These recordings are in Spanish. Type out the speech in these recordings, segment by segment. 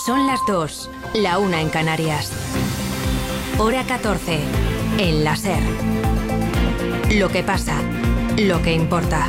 Son las 2, la 1 en Canarias. Hora 14, en la SER. Lo que pasa, lo que importa.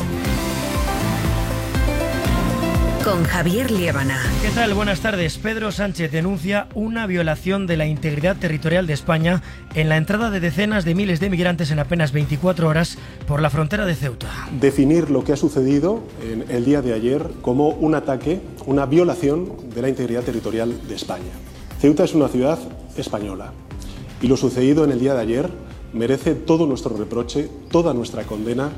Con Javier Liébana. ¿Qué tal? Buenas tardes. Pedro Sánchez denuncia una violación de la integridad territorial de España en la entrada de decenas de miles de migrantes en apenas 24 horas por la frontera de Ceuta. Definir lo que ha sucedido en el día de ayer como un ataque, una violación de la integridad territorial de España. Ceuta es una ciudad española y lo sucedido en el día de ayer merece todo nuestro reproche, toda nuestra condena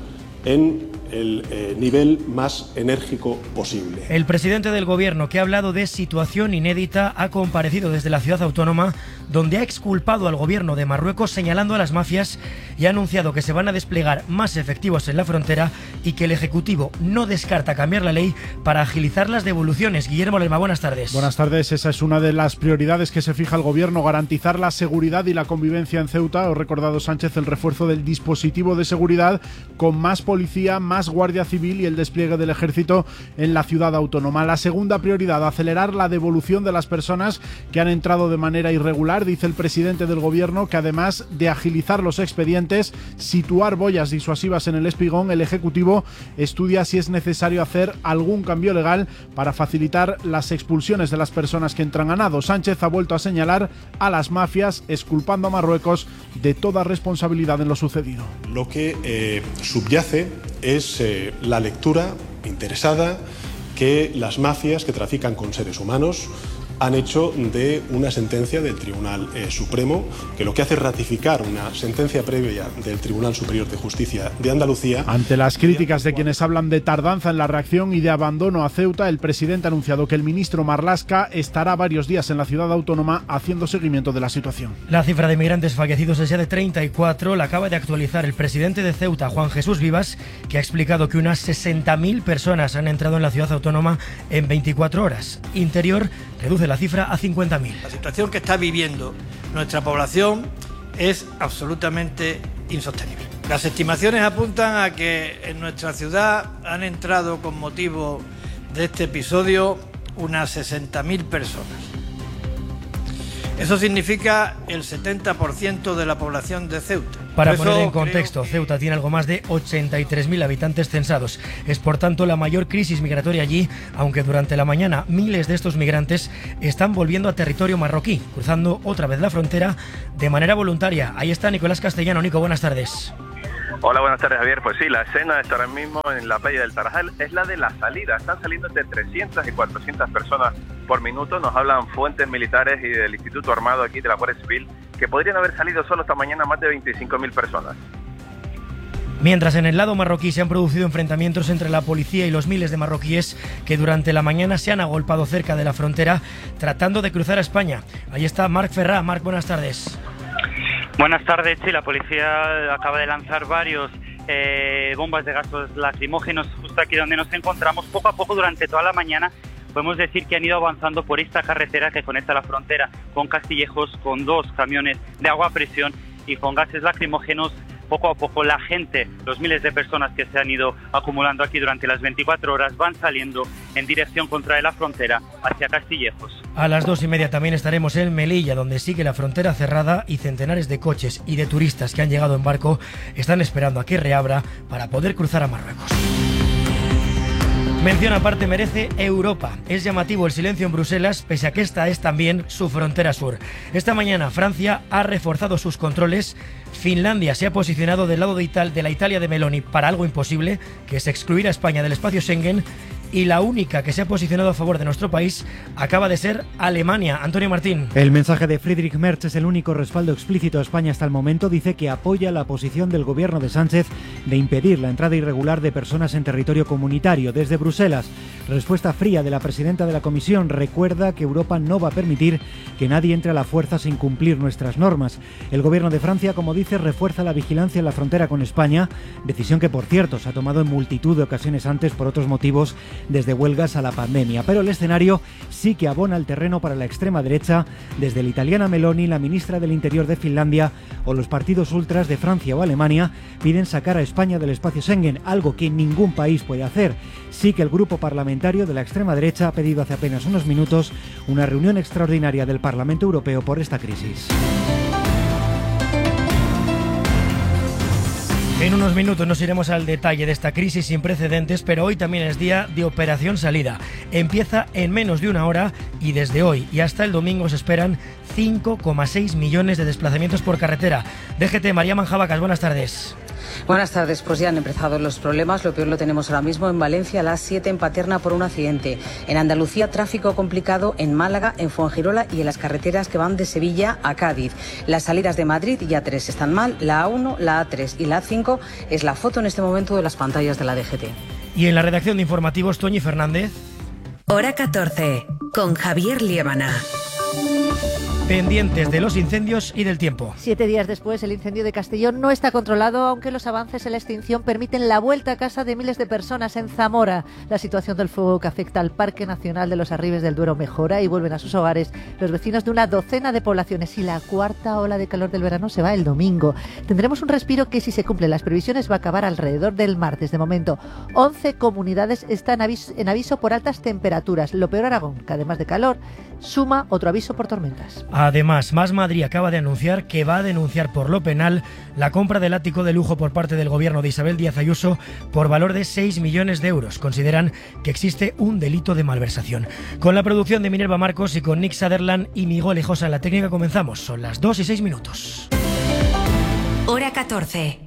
en el nivel más enérgico posible. El presidente del Gobierno, que ha hablado de situación inédita, ha comparecido desde la ciudad autónoma, donde ha exculpado al Gobierno de Marruecos señalando a las mafias y ha anunciado que se van a desplegar más efectivos en la frontera y que el Ejecutivo no descarta cambiar la ley para agilizar las devoluciones. Guillermo Lerma, buenas tardes. Buenas tardes. Esa es una de las prioridades que se fija el Gobierno, garantizar la seguridad y la convivencia en Ceuta. Ha recordado Sánchez el refuerzo del dispositivo de seguridad con más policía, más Guardia Civil y el despliegue del Ejército en la ciudad autónoma. La segunda prioridad, acelerar la devolución de las personas que han entrado de manera irregular. Dice el presidente del Gobierno que además de agilizar los expedientes, situar boyas disuasivas en el espigón, el Ejecutivo estudia si es necesario hacer algún cambio legal para facilitar las expulsiones de las personas que entran a nado. Sánchez ha vuelto a señalar a las mafias, exculpando a Marruecos de toda responsabilidad en lo sucedido. Lo que subyace es la lectura interesada que las mafias que trafican con seres humanos han hecho de una sentencia del Tribunal Supremo, que lo que hace es ratificar una sentencia previa del Tribunal Superior de Justicia de Andalucía. Ante las críticas de quienes hablan de tardanza en la reacción y de abandono a Ceuta, el presidente ha anunciado que el ministro Marlaska estará varios días en la ciudad autónoma haciendo seguimiento de la situación. La cifra de migrantes fallecidos es ya de 34, la acaba de actualizar el presidente de Ceuta, Juan Jesús Vivas, que ha explicado que unas 60.000 personas han entrado en la ciudad autónoma en 24 horas. Interior reduce la cifra a 50.000. La situación que está viviendo nuestra población es absolutamente insostenible. Las estimaciones apuntan a que en nuestra ciudad han entrado con motivo de este episodio unas 60.000 personas. Eso significa el 70% de la población de Ceuta. Para poner en contexto, Ceuta tiene algo más de 83.000 habitantes censados. Es por tanto la mayor crisis migratoria allí, aunque durante la mañana miles de estos migrantes están volviendo a territorio marroquí, cruzando otra vez la frontera de manera voluntaria. Ahí está Nicolás Castellano. Nico, buenas tardes. Hola, buenas tardes, Javier. Pues sí, la escena está ahora mismo en la playa del Tarajal, es la de la salida. Están saliendo entre 300 y 400 personas por minuto. Nos hablan fuentes militares y del Instituto Armado aquí de la Guardia Civil que podrían haber salido solo esta mañana más de 25.000 personas. Mientras en el lado marroquí se han producido enfrentamientos entre la policía y los miles de marroquíes que durante la mañana se han agolpado cerca de la frontera tratando de cruzar a España. Ahí está Marc Ferrá. Marc, buenas tardes. Buenas tardes. Sí, la policía acaba de lanzar varios bombas de gases lacrimógenos justo aquí donde nos encontramos. Poco a poco durante toda la mañana podemos decir que han ido avanzando por esta carretera que conecta la frontera con Castillejos, con 2 camiones de agua a presión y con gases lacrimógenos. Poco a poco la gente, los miles de personas que se han ido acumulando aquí durante las 24 horas van saliendo en dirección contraria la frontera hacia Castillejos. A las 2:30 también estaremos en Melilla, donde sigue la frontera cerrada y centenares de coches y de turistas que han llegado en barco están esperando a que reabra para poder cruzar a Marruecos. Mención aparte merece Europa. Es llamativo el silencio en Bruselas, pese a que esta es también su frontera sur. Esta mañana Francia ha reforzado sus controles. Finlandia se ha posicionado del lado de la Italia de Meloni para algo imposible, que es excluir a España del espacio Schengen. Y la única que se ha posicionado a favor de nuestro país acaba de ser Alemania. Antonio Martín. El mensaje de Friedrich Merz es el único respaldo explícito a España hasta el momento. Dice que apoya la posición del gobierno de Sánchez de impedir la entrada irregular de personas en territorio comunitario. Desde Bruselas, respuesta fría de la presidenta de la Comisión. Recuerda que Europa no va a permitir que nadie entre a la fuerza sin cumplir nuestras normas. El gobierno de Francia, como dice, refuerza la vigilancia en la frontera con España, decisión que, por cierto, se ha tomado en multitud de ocasiones antes por otros motivos desde huelgas a la pandemia. Pero el escenario sí que abona el terreno para la extrema derecha, desde la italiana Meloni, la ministra del Interior de Finlandia o los partidos ultras de Francia o Alemania piden sacar a España del espacio Schengen, algo que ningún país puede hacer. Sí que el grupo parlamentario de la extrema derecha ha pedido hace apenas unos minutos una reunión extraordinaria del Parlamento Europeo por esta crisis. En unos minutos nos iremos al detalle de esta crisis sin precedentes, pero hoy también es día de Operación Salida. Empieza en menos de una hora y desde hoy y hasta el domingo se esperan 5,6 millones de desplazamientos por carretera. DGT, María Manjabacas, buenas tardes. Buenas tardes, pues ya han empezado los problemas. Lo peor lo tenemos ahora mismo en Valencia, a las 7 en Paterna por un accidente. En Andalucía, tráfico complicado en Málaga, en Fuengirola y en las carreteras que van de Sevilla a Cádiz. Las salidas de Madrid y A3 están mal, la A1, la A3 y la A5 es la foto en este momento de las pantallas de la DGT. Y en la redacción de informativos, Toñi Fernández. Hora 14, con Javier Liébana. Pendientes de los incendios y del tiempo. 7 días después, el incendio de Castellón no está controlado, aunque los avances en la extinción permiten la vuelta a casa de miles de personas en Zamora. La situación del fuego que afecta al Parque Nacional de los Arribes del Duero mejora y vuelven a sus hogares los vecinos de una docena de poblaciones. Y la cuarta ola de calor del verano se va el domingo. Tendremos un respiro que, si se cumplen las previsiones, va a acabar alrededor del martes. De momento, 11 comunidades están en aviso por altas temperaturas. Lo peor, Aragón, que además de calor, suma otro aviso por tormentas. Además, Más Madrid acaba de anunciar que va a denunciar por lo penal la compra del ático de lujo por parte del gobierno de Isabel Díaz Ayuso por valor de 6 millones de euros. Consideran que existe un delito de malversación. Con la producción de Minerva Marcos y con Nick Sutherland y Miguel Ejosa en la técnica comenzamos. Son las 2:06. Hora 14.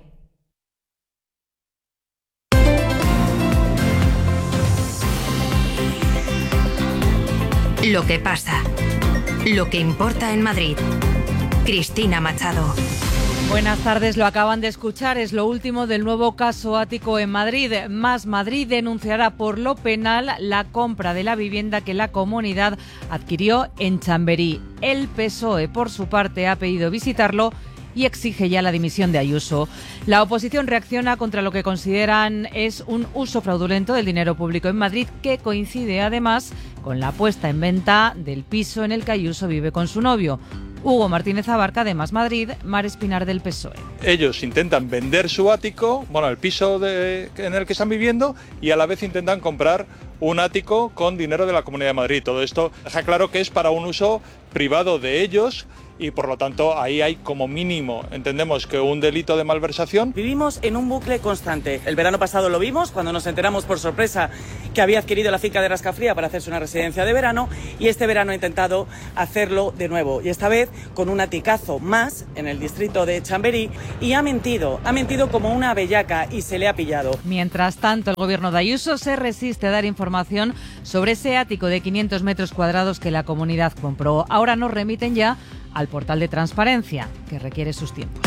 Lo que pasa. Lo que importa en Madrid. Cristina Machado. Buenas tardes, lo acaban de escuchar, es lo último del nuevo caso ático en Madrid. Más Madrid denunciará por lo penal la compra de la vivienda que la comunidad adquirió en Chamberí. El PSOE, por su parte, ha pedido visitarlo y exige ya la dimisión de Ayuso. La oposición reacciona contra lo que consideran es un uso fraudulento del dinero público en Madrid, que coincide además con la puesta en venta del piso en el que Ayuso vive con su novio. Hugo Martínez Abarca, de Más Madrid, Mar Espinar, del PSOE. Ellos intentan vender su ático, el piso en el que están viviendo, y a la vez intentan comprar un ático con dinero de la Comunidad de Madrid. Todo esto deja claro que es para un uso privado de ellos, y por lo tanto ahí hay como mínimo, entendemos, que un delito de malversación. Vivimos en un bucle constante. El verano pasado lo vimos cuando nos enteramos por sorpresa que había adquirido la finca de Rascafría para hacerse una residencia de verano, y este verano ha intentado hacerlo de nuevo, y esta vez con un aticazo más en el distrito de Chamberí, y ha mentido como una bellaca y se le ha pillado. Mientras tanto, el gobierno de Ayuso se resiste a dar información sobre ese ático de 500 metros cuadrados que la comunidad compró. Ahora nos remiten ya al portal de transparencia, que requiere sus tiempos.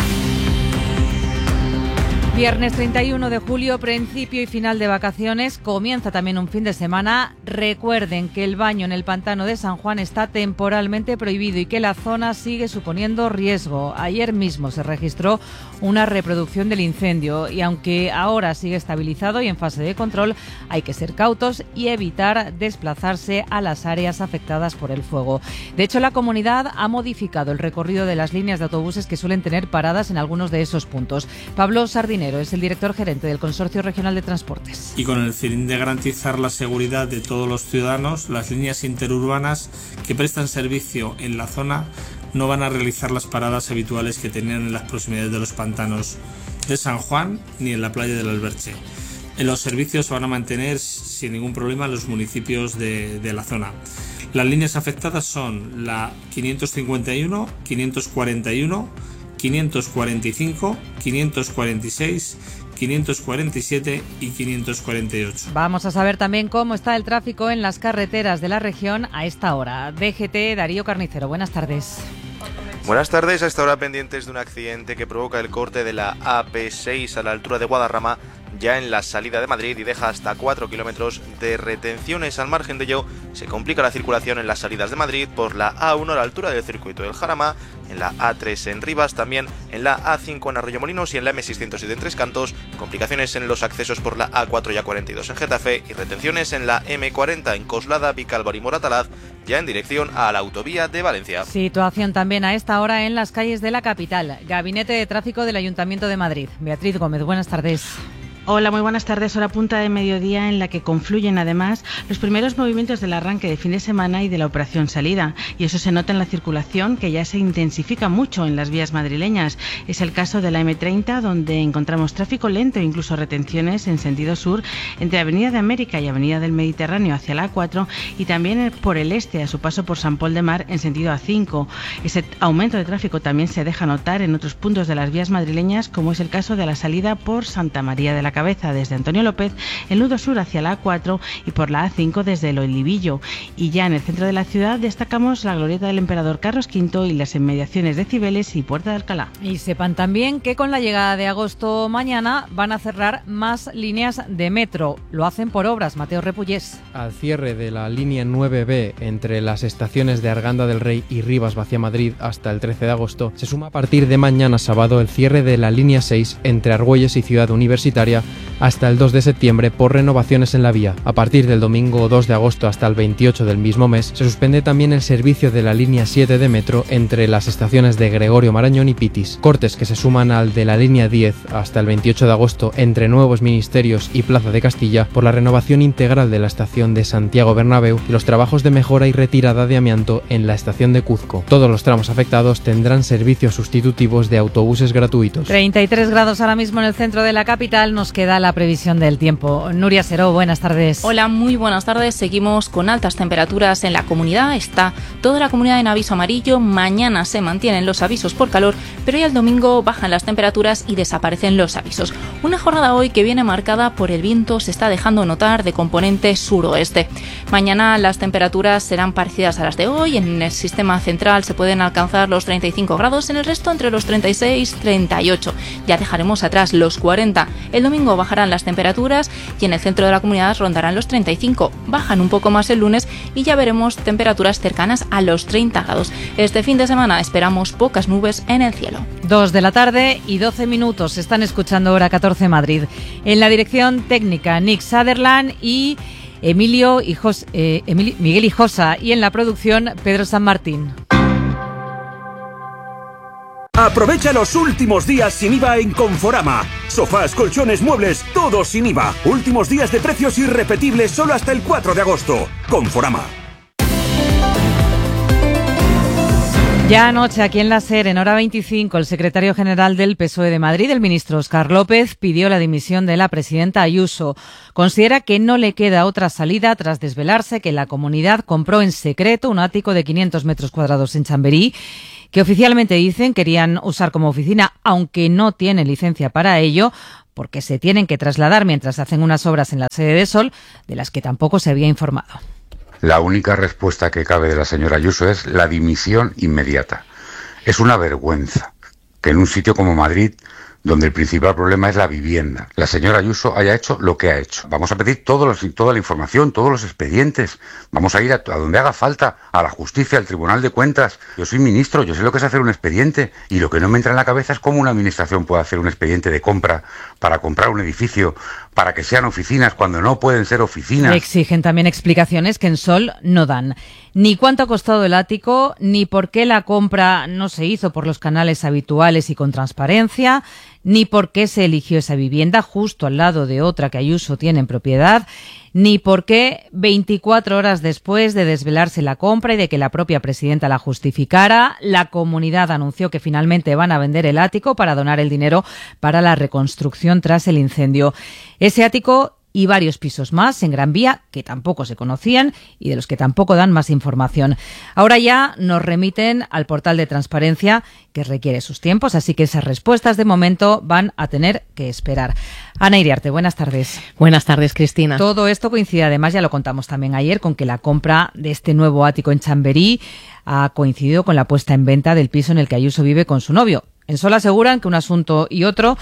Viernes 31 de julio, principio y final de vacaciones, comienza también un fin de semana. Recuerden que el baño en el pantano de San Juan está temporalmente prohibido y que la zona sigue suponiendo riesgo. Ayer mismo se registró una reproducción del incendio y aunque ahora sigue estabilizado y en fase de control, hay que ser cautos y evitar desplazarse a las áreas afectadas por el fuego. De hecho, la comunidad ha modificado el recorrido de las líneas de autobuses que suelen tener paradas en algunos de esos puntos. Pablo Sardinero es el director gerente del Consorcio Regional de Transportes. Y con el fin de garantizar la seguridad de todos los ciudadanos, las líneas interurbanas que prestan servicio en la zona no van a realizar las paradas habituales que tenían en las proximidades de los pantanos de San Juan ni en la playa del Alberche. Los servicios se van a mantener sin ningún problema en los municipios de la zona. Las líneas afectadas son la 551, 541, 545, 546, 547 y 548. Vamos a saber también cómo está el tráfico en las carreteras de la región a esta hora. DGT, Darío Carnicero, buenas tardes. Buenas tardes. A esta hora pendientes de un accidente que provoca el corte de la AP6 a la altura de Guadarrama ya en la salida de Madrid y deja hasta 4 kilómetros de retenciones. Al margen de ello, se complica la circulación en las salidas de Madrid por la A1 a la altura del circuito del Jarama, en la A3 en Rivas, también en la A5 en Arroyomolinos y en la M607 en Tres Cantos, complicaciones en los accesos por la A4 y A42 en Getafe y retenciones en la M40 en Coslada, Vicálvaro y Moratalaz, ya en dirección a la autovía de Valencia. Situación también a esta hora en las calles de la capital. Gabinete de Tráfico del Ayuntamiento de Madrid. Beatriz Gómez, buenas tardes. Hola, muy buenas tardes. Hora punta de mediodía en la que confluyen además los primeros movimientos del arranque de fin de semana y de la operación salida. Y eso se nota en la circulación, que ya se intensifica mucho en las vías madrileñas. Es el caso de la M30, donde encontramos tráfico lento e incluso retenciones en sentido sur entre Avenida de América y Avenida del Mediterráneo hacia la A4 y también por el este a su paso por San Pol de Mar en sentido A5. Ese aumento de tráfico también se deja notar en otros puntos de las vías madrileñas, como es el caso de la salida por Santa María de la Cabeza desde Antonio López, el nudo sur hacia la A4 y por la A5 desde el Olivillo. Y ya en el centro de la ciudad destacamos la glorieta del Emperador Carlos V y las inmediaciones de Cibeles y Puerta de Alcalá. Y sepan también que con la llegada de agosto mañana van a cerrar más líneas de metro. Lo hacen por obras. Mateo Repullés. Al cierre de la línea 9B entre las estaciones de Arganda del Rey y Rivas Vacia Madrid hasta el 13 de agosto, se suma a partir de mañana sábado el cierre de la línea 6 entre Argüelles y Ciudad Universitaria hasta el 2 de septiembre por renovaciones en la vía. A partir del domingo 2 de agosto hasta el 28 del mismo mes, se suspende también el servicio de la línea 7 de metro entre las estaciones de Gregorio Marañón y Pitis. Cortes que se suman al de la línea 10 hasta el 28 de agosto entre Nuevos Ministerios y Plaza de Castilla por la renovación integral de la estación de Santiago Bernabéu y los trabajos de mejora y retirada de amianto en la estación de Cuzco. Todos los tramos afectados tendrán servicios sustitutivos de autobuses gratuitos. 33 grados ahora mismo en el centro de la capital. Nos queda la previsión del tiempo. Nuria Seró, buenas tardes. Hola, muy buenas tardes. Seguimos con altas temperaturas en la comunidad. Está toda la comunidad en aviso amarillo. Mañana se mantienen los avisos por calor, pero ya el domingo bajan las temperaturas y desaparecen los avisos. Una jornada hoy que viene marcada por el viento, se está dejando notar de componente suroeste. Mañana las temperaturas serán parecidas a las de hoy. En el sistema central se pueden alcanzar los 35 grados, en el resto entre los 36 y 38. Ya dejaremos atrás los 40. El domingo bajarán las temperaturas y en el centro de la comunidad rondarán los 35. Bajan un poco más el lunes y ya veremos temperaturas cercanas a los 30 grados. Este fin de semana esperamos pocas nubes en el cielo. 2 de la tarde y 12 minutos. Están escuchando Hora 14 Madrid. En la dirección técnica, Nick Sutherland y Miguel Hijosa. Y en la producción, Pedro San Martín. Aprovecha los últimos días sin IVA en Conforama. Sofás, colchones, muebles, todo sin IVA. Últimos días de precios irrepetibles solo hasta el 4 de agosto. Conforama. Ya anoche, aquí en la SER, en Hora 25, el secretario general del PSOE de Madrid, el ministro Óscar López, pidió la dimisión de la presidenta Ayuso. Considera que no le queda otra salida tras desvelarse que la comunidad compró en secreto un ático de 500 metros cuadrados en Chamberí, que oficialmente dicen querían usar como oficina, aunque no tienen licencia para ello, porque se tienen que trasladar mientras hacen unas obras en la sede de Sol, de las que tampoco se había informado. La única respuesta que cabe de la señora Ayuso es la dimisión inmediata. Es una vergüenza que en un sitio como Madrid, donde el principal problema es la vivienda, la señora Ayuso haya hecho lo que ha hecho. Vamos a pedir toda la información, todos los expedientes. Vamos a ir a donde haga falta, a la justicia, al Tribunal de Cuentas. Yo soy ministro, yo sé lo que es hacer un expediente, y lo que no me entra en la cabeza es cómo una administración puede hacer un expediente de compra para comprar un edificio, para que sean oficinas cuando no pueden ser oficinas. Exigen también explicaciones que en Sol no dan. Ni cuánto ha costado el ático, ni por qué la compra no se hizo por los canales habituales y con transparencia, ni por qué se eligió esa vivienda justo al lado de otra que Ayuso tiene en propiedad, ni por qué 24 horas después de desvelarse la compra y de que la propia presidenta la justificara, la comunidad anunció que finalmente van a vender el ático para donar el dinero para la reconstrucción tras el incendio. Ese ático y varios pisos más en Gran Vía que tampoco se conocían y de los que tampoco dan más información. Ahora ya nos remiten al portal de transparencia, que requiere sus tiempos, así que esas respuestas de momento van a tener que esperar. Ana Iriarte, buenas tardes. Buenas tardes, Cristina. Todo esto coincide, además, ya lo contamos también ayer, con que la compra de este nuevo ático en Chamberí ha coincidido con la puesta en venta del piso en el que Ayuso vive con su novio. En Sol aseguran que un asunto y otro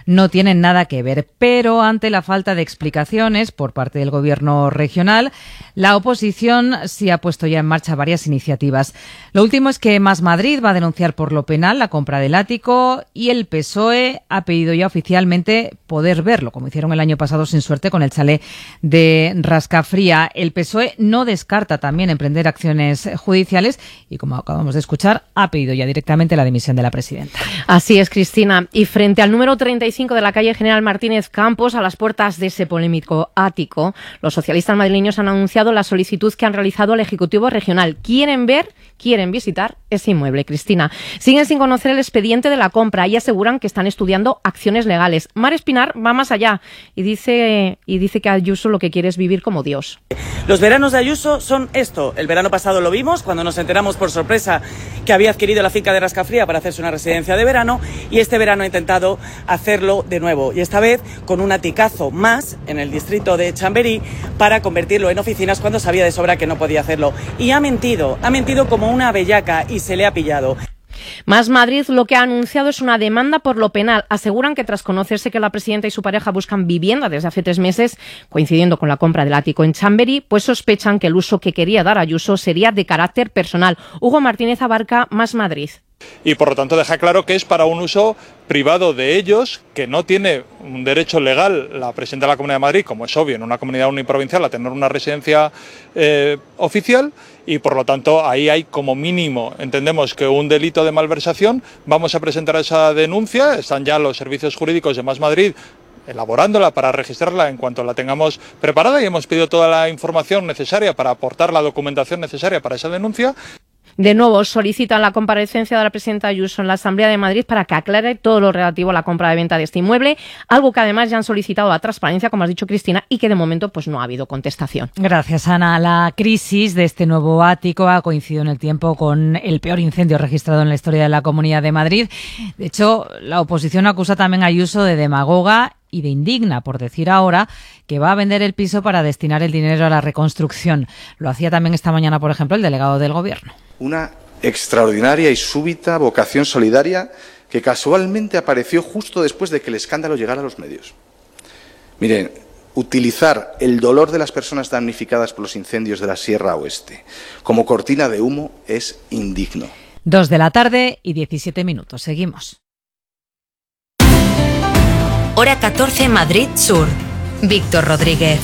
no tienen nada que ver. Pero ante la falta de explicaciones por parte del Gobierno regional, la oposición sí ha puesto ya en marcha varias iniciativas. Lo último es que Más Madrid va a denunciar por lo penal la compra del ático y el PSOE ha pedido ya oficialmente poder verlo, como hicieron el año pasado sin suerte con el chalet de Rascafría. El PSOE no descarta también emprender acciones judiciales y, como acabamos de escuchar, ha pedido ya directamente la dimisión de la presidenta. Así es, Cristina. Y frente al número 35 de la calle General Martínez Campos, a las puertas de ese polémico ático, los socialistas madrileños han anunciado la solicitud que han realizado al Ejecutivo Regional. Quieren visitar ese inmueble, Cristina. Siguen sin conocer el expediente de la compra y aseguran que están estudiando acciones legales. Mar Espinar va más allá y dice que Ayuso lo que quiere es vivir como Dios. Los veranos de Ayuso son esto. El verano pasado lo vimos cuando nos enteramos por sorpresa que había adquirido la finca de Rascafría para hacerse una residencia de verano, y este verano ha intentado hacerlo de nuevo, y esta vez con un aticazo más en el distrito de Chamberí para convertirlo en oficinas cuando sabía de sobra que no podía hacerlo. Y ha mentido como una bellaca y se le ha pillado. Más Madrid lo que ha anunciado es una demanda por lo penal. Aseguran que tras conocerse que la presidenta y su pareja buscan vivienda desde hace 3 meses, coincidiendo con la compra del ático en Chamberí, pues sospechan que el uso que quería dar Ayuso sería de carácter personal. Hugo Martínez abarca Más Madrid. Y por lo tanto deja claro que es para un uso privado de ellos, que no tiene un derecho legal la presidenta de la Comunidad de Madrid, como es obvio en una comunidad uniprovincial, a tener una residencia oficial, y por lo tanto ahí hay como mínimo, entendemos que un delito de malversación. Vamos a presentar esa denuncia, están ya los servicios jurídicos de Más Madrid elaborándola para registrarla en cuanto la tengamos preparada, y hemos pedido toda la información necesaria para aportar la documentación necesaria para esa denuncia. De nuevo, solicitan la comparecencia de la presidenta Ayuso en la Asamblea de Madrid para que aclare todo lo relativo a la compra de venta de este inmueble, algo que además ya han solicitado a Transparencia, como has dicho, Cristina, y que de momento pues no ha habido contestación. Gracias, Ana. La crisis de este nuevo ático ha coincidido en el tiempo con el peor incendio registrado en la historia de la Comunidad de Madrid. De hecho, la oposición acusa también a Ayuso de demagoga y de indigna por decir ahora que va a vender el piso para destinar el dinero a la reconstrucción. Lo hacía también esta mañana, por ejemplo, el delegado del Gobierno. Una extraordinaria y súbita vocación solidaria que casualmente apareció justo después de que el escándalo llegara a los medios. Miren, utilizar el dolor de las personas damnificadas por los incendios de la Sierra Oeste como cortina de humo es indigno. 2:17 p.m. Seguimos. Hora 14, Madrid Sur. Víctor Rodríguez.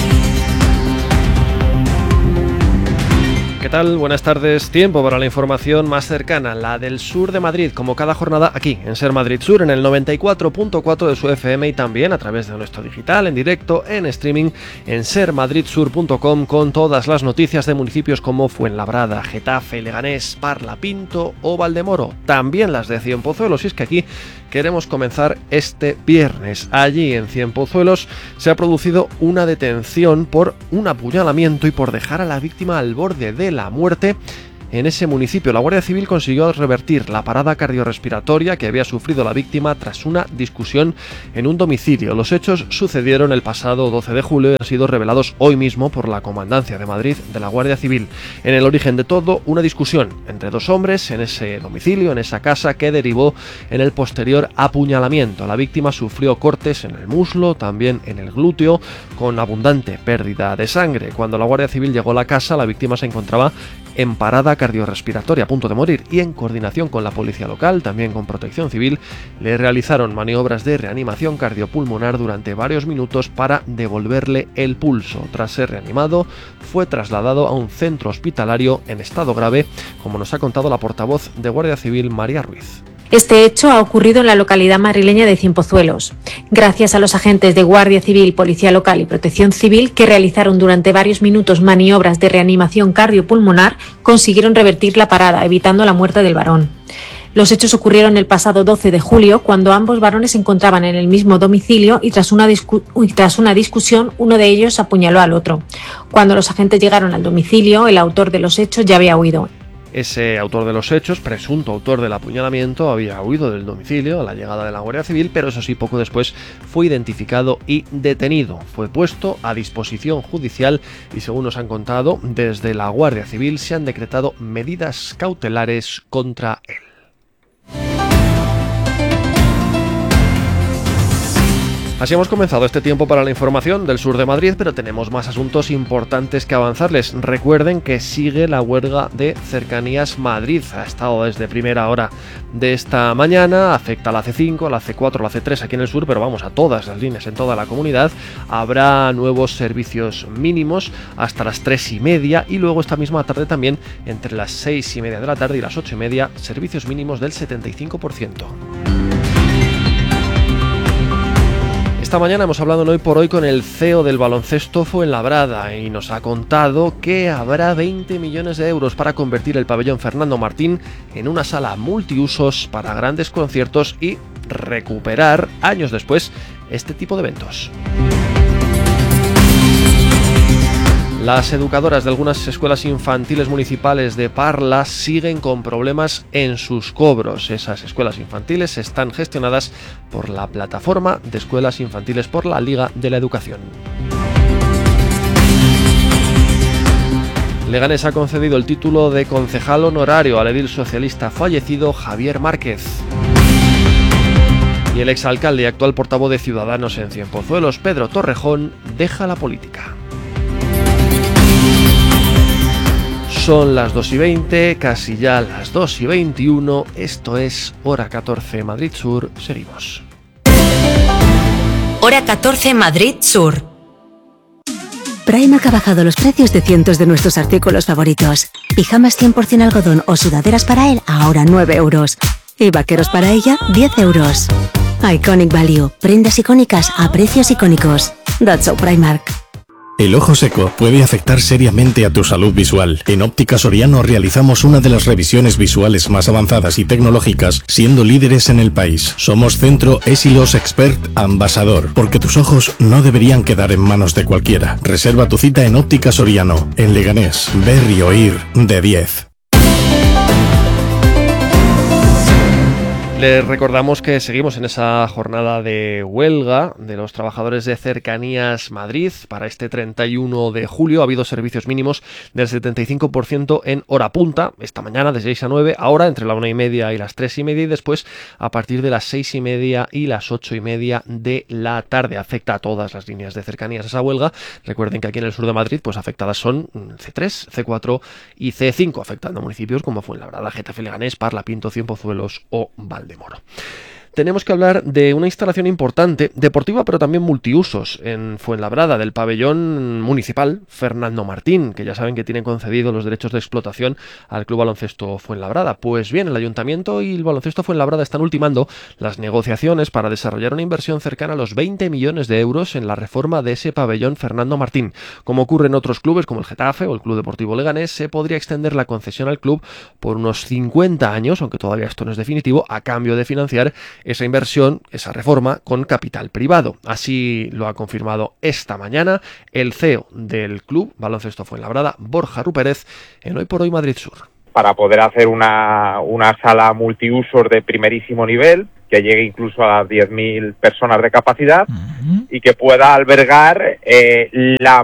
¿Qué tal? Buenas tardes. Tiempo para la información más cercana, la del sur de Madrid, como cada jornada aquí, en Ser Madrid Sur, en el 94.4 de su FM y también a través de nuestro digital, en directo, en streaming, en sermadridsur.com, con todas las noticias de municipios como Fuenlabrada, Getafe, Leganés, Parla, Pinto o Valdemoro. También las de Cienpozuelos, y es que aquí queremos comenzar este viernes. Allí en Cienpozuelos se ha producido una detención por un apuñalamiento y por dejar a la víctima al borde de la muerte. En ese municipio, la Guardia Civil consiguió revertir la parada cardiorrespiratoria que había sufrido la víctima tras una discusión en un domicilio. Los hechos sucedieron el pasado 12 de julio y han sido revelados hoy mismo por la Comandancia de Madrid de la Guardia Civil. En el origen de todo, una discusión entre dos hombres en ese domicilio, en esa casa, que derivó en el posterior apuñalamiento. La víctima sufrió cortes en el muslo, también en el glúteo, con abundante pérdida de sangre. Cuando la Guardia Civil llegó a la casa, la víctima se encontraba en parada cardiorrespiratoria, a punto de morir, y en coordinación con la policía local, también con Protección Civil, le realizaron maniobras de reanimación cardiopulmonar durante varios minutos para devolverle el pulso. Tras ser reanimado, fue trasladado a un centro hospitalario en estado grave, como nos ha contado la portavoz de Guardia Civil, María Ruiz. Este hecho ha ocurrido en la localidad madrileña de Cienpozuelos, gracias a los agentes de Guardia Civil, Policía Local y Protección Civil, que realizaron durante varios minutos maniobras de reanimación cardiopulmonar, consiguieron revertir la parada, evitando la muerte del varón. Los hechos ocurrieron el pasado 12 de julio, cuando ambos varones se encontraban en el mismo domicilio y tras una discusión, uno de ellos apuñaló al otro. Cuando los agentes llegaron al domicilio, el autor de los hechos ya había huido. Ese autor de los hechos, presunto autor del apuñalamiento, había huido del domicilio a la llegada de la Guardia Civil, pero eso sí, poco después fue identificado y detenido. Fue puesto a disposición judicial y, según nos han contado, desde la Guardia Civil se han decretado medidas cautelares contra él. Así hemos comenzado este tiempo para la información del sur de Madrid, pero tenemos más asuntos importantes que avanzarles. Recuerden que sigue la huelga de Cercanías Madrid. Ha estado desde primera hora de esta mañana, afecta a la C5, a la C4, a la C3 aquí en el sur, pero vamos, a todas las líneas en toda la comunidad. Habrá nuevos servicios mínimos hasta las 3:30 y luego esta misma tarde también entre las 6:30 de la tarde y las 8:30, servicios mínimos del 75%. Esta mañana hemos hablado en Hoy por Hoy con el CEO del baloncesto Fuenlabrada y nos ha contado que habrá 20 millones de euros para convertir el pabellón Fernando Martín en una sala multiusos para grandes conciertos y recuperar, años después, este tipo de eventos. Las educadoras de algunas escuelas infantiles municipales de Parla siguen con problemas en sus cobros. Esas escuelas infantiles están gestionadas por la plataforma de escuelas infantiles por la Liga de la Educación. Leganés ha concedido el título de concejal honorario al edil socialista fallecido Javier Márquez. Y el exalcalde y actual portavoz de Ciudadanos en Cienpozuelos, Pedro Torrejón, deja la política. Son las 2:20, casi ya las 2:21, esto es Hora 14 Madrid Sur, seguimos. Hora 14 Madrid Sur. Primark ha bajado los precios de cientos de nuestros artículos favoritos. Pijamas 100% algodón o sudaderas para él, ahora 9 euros. Y vaqueros para ella, 10 euros. Iconic Value, prendas icónicas a precios icónicos. That's so Primark. El ojo seco puede afectar seriamente a tu salud visual. En Óptica Soriano realizamos una de las revisiones visuales más avanzadas y tecnológicas, siendo líderes en el país. Somos Centro Esilos Expert Ambasador, porque tus ojos no deberían quedar en manos de cualquiera. Reserva tu cita en Óptica Soriano, en Leganés. Ver y oír de 10. Les recordamos que seguimos en esa jornada de huelga de los trabajadores de Cercanías Madrid. Para este 31 de julio ha habido servicios mínimos del 75% en hora punta, esta mañana de 6 a 9, ahora entre la 1:30 y las 3:30 y después a partir de las 6:30 y las 8:30 de la tarde. Afecta a todas las líneas de cercanías esa huelga. Recuerden que aquí en el sur de Madrid pues afectadas son C3, C4 y C5, afectando a municipios como Fuenlabrada, Getafe, Leganés, Parla, Pinto, Cienpozuelos o Valdemoro. Tenemos que hablar de una instalación importante, deportiva pero también multiusos, en Fuenlabrada, del pabellón municipal Fernando Martín, que ya saben que tienen concedido los derechos de explotación al Club Baloncesto Fuenlabrada. Pues bien, el Ayuntamiento y el Baloncesto Fuenlabrada están ultimando las negociaciones para desarrollar una inversión cercana a los 20 millones de euros en la reforma de ese pabellón Fernando Martín. Como ocurre en otros clubes como el Getafe o el Club Deportivo Leganés, se podría extender la concesión al club por unos 50 años, aunque todavía esto no es definitivo, a cambio de financiar esa inversión, esa reforma, con capital privado. Así lo ha confirmado esta mañana el CEO del Club Baloncesto Fuenlabrada, Borja Rupérez, en Hoy por Hoy Madrid Sur. Para poder hacer una sala multiusos de primerísimo nivel, que llegue incluso a las 10.000 personas de capacidad y que pueda albergar la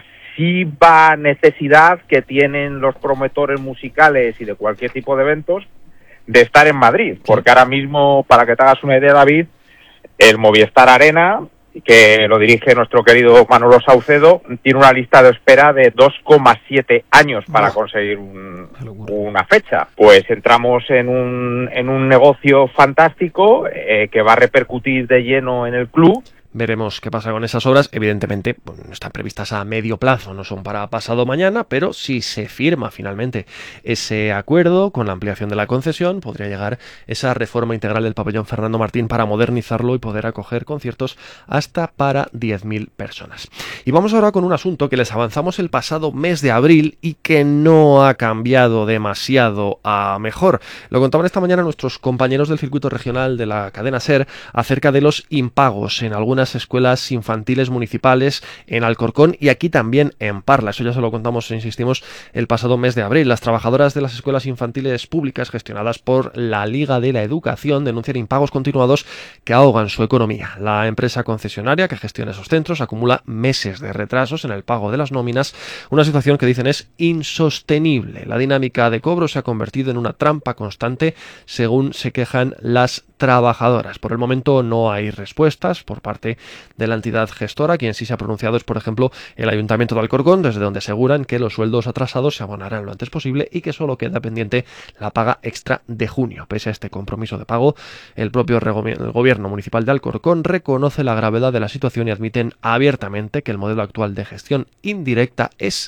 masiva necesidad que tienen los promotores musicales y de cualquier tipo de eventos de estar en Madrid, porque ahora mismo, para que te hagas una idea, David, el Movistar Arena, que lo dirige nuestro querido Manolo Saucedo, tiene una lista de espera de 2,7 años para conseguir una fecha. Pues entramos en un negocio fantástico que va a repercutir de lleno en el club. Veremos qué pasa con esas obras. Evidentemente, bueno, no están previstas a medio plazo, no son para pasado mañana, pero si se firma finalmente ese acuerdo con la ampliación de la concesión, podría llegar esa reforma integral del pabellón Fernando Martín para modernizarlo y poder acoger conciertos hasta para 10.000 personas. Y vamos ahora con un asunto que les avanzamos el pasado mes de abril y que no ha cambiado demasiado a mejor. Lo contaban esta mañana nuestros compañeros del circuito regional de la cadena SER acerca de los impagos en algunas escuelas infantiles municipales en Alcorcón y aquí también en Parla. Eso ya se lo contamos e insistimos el pasado mes de abril. Las trabajadoras de las escuelas infantiles públicas gestionadas por la Liga de la Educación denuncian impagos continuados que ahogan su economía. La empresa concesionaria que gestiona esos centros acumula meses de retrasos en el pago de las nóminas, una situación que dicen es insostenible. La dinámica de cobro se ha convertido en una trampa constante, según se quejan las trabajadoras. Por el momento no hay respuestas por parte de la entidad gestora. Quien sí se ha pronunciado es, por ejemplo, el Ayuntamiento de Alcorcón, desde donde aseguran que los sueldos atrasados se abonarán lo antes posible y que solo queda pendiente la paga extra de junio. Pese a este compromiso de pago, el propio gobierno municipal de Alcorcón reconoce la gravedad de la situación y admiten abiertamente que el modelo actual de gestión indirecta es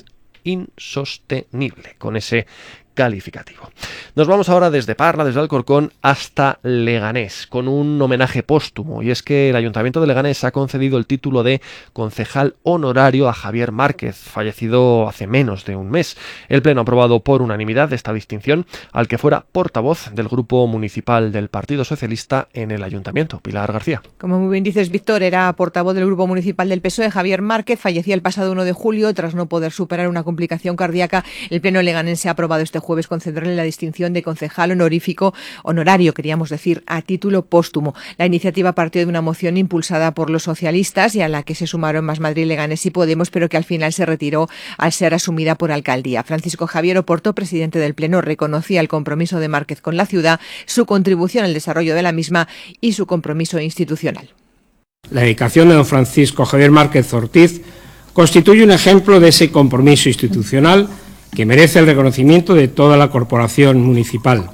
insostenible, con ese calificativo. Nos vamos ahora desde Parla, desde Alcorcón, hasta Leganés, con un homenaje póstumo, y es que el Ayuntamiento de Leganés ha concedido el título de concejal honorario a Javier Márquez, fallecido hace menos de un mes. El Pleno ha aprobado por unanimidad esta distinción al que fuera portavoz del Grupo Municipal del Partido Socialista en el Ayuntamiento. Pilar García. Como muy bien dices, Víctor, era portavoz del Grupo Municipal del PSOE. Javier Márquez fallecía el pasado 1 de julio tras no poder superar una complicación cardíaca. El Pleno leganense ha aprobado este jueves concederle la distinción de concejal honorario, queríamos decir, a título póstumo. La iniciativa partió de una moción impulsada por los socialistas y a la que se sumaron Más Madrid, Leganés y Podemos, pero que al final se retiró al ser asumida por Alcaldía. Francisco Javier Oporto, presidente del Pleno, reconocía el compromiso de Márquez con la ciudad, su contribución al desarrollo de la misma y su compromiso institucional. La dedicación de don Francisco Javier Márquez Ortiz constituye un ejemplo de ese compromiso institucional que merece el reconocimiento de toda la corporación municipal.